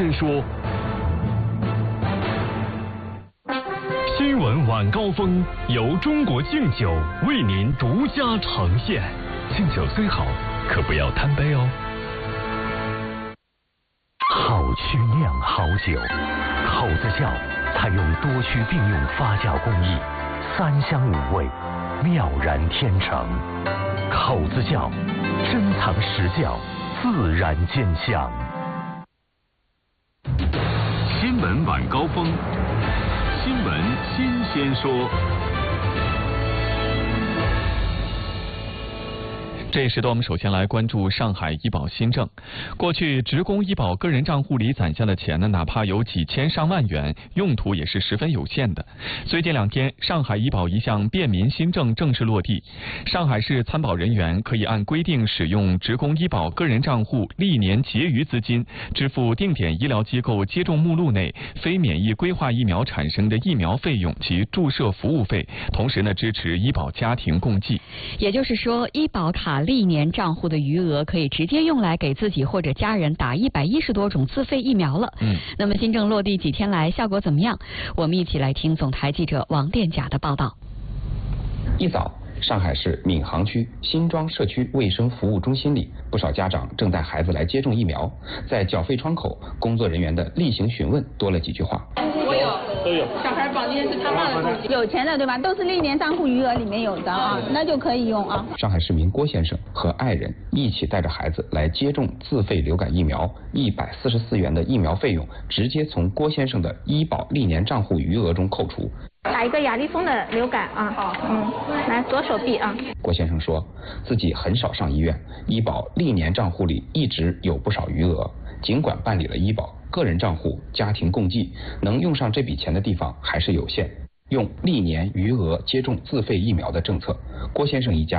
先说。新闻晚高峰由中国敬酒为您独家呈现。敬酒虽好，可不要贪杯哦。好曲酿好酒，口子窖采用多区并用发酵工艺，3香5味，妙然天成。口子窖珍藏实窖，自然见香。新闻晚高峰，新闻新鲜说。 这一时段我们首先来关注上海医保新政。过去职工医保个人账户里攒下的钱呢，哪怕有几千上万元，用途也是十分有限的。最近2天，上海医保一项便民新政正式落地，上海市参保人员可以按规定使用职工医保个人账户历年结余资金，支付定点医疗机构接种目录内非免疫规划疫苗产生的疫苗费用及注射服务费，同时呢，支持医保家庭共济。 也就是说，医保卡历年账户的余额可以直接用来给自己或者家人打110多种自费疫苗了。那么新政落地几天来，效果怎么样？我们一起来听总台记者王殿甲的报道。 一早，上海市闵行区新庄社区卫生服务中心里，不少家长正带孩子来接种疫苗。在缴费窗口，工作人员的例行询问多了几句话。 我有，都有。小孩保健是他妈的东西，有钱的对吧？都是历年账户余额里面有的啊，那就可以用啊。 上海市民郭先生和爱人一起带着孩子来接种自费流感疫苗，144元的疫苗费用直接从郭先生的医保历年账户余额中扣除。 打一个雅丽峰的流感啊，来左手臂啊。 郭先生说自己很少上医院，医保历年账户里一直有不少余额，尽管办理了医保个人账户家庭共济，能用上这笔钱的地方还是有限。用历年余额接种自费疫苗的政策，郭先生一家